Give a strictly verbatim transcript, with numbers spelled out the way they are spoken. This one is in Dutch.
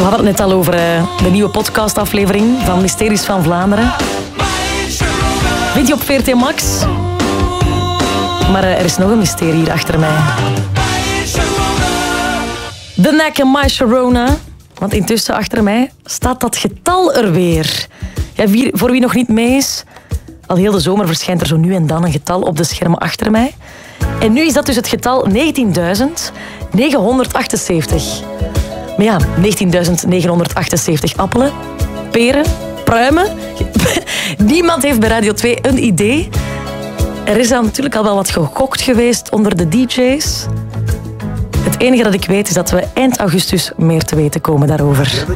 We hadden het net al over uh, de nieuwe podcastaflevering van Mysteries van Vlaanderen. Vind je op V R T Max? Maar uh, er is nog een mysterie hier achter mij. The Knack en My Sharona. Want intussen achter mij staat dat getal er weer. Ja, wie, voor wie nog niet mee is, al heel de zomer verschijnt er zo nu en dan een getal op de schermen achter mij. En nu is dat dus het getal negentienduizend negenhonderdachtenzeventig. Maar ja, negentienduizend negenhonderdachtenzeventig appelen, peren, pruimen. Niemand heeft bij Radio twee een idee. Er is dan natuurlijk al wel wat gegokt geweest onder de D J's. Het enige dat ik weet is dat we eind augustus meer te weten komen daarover.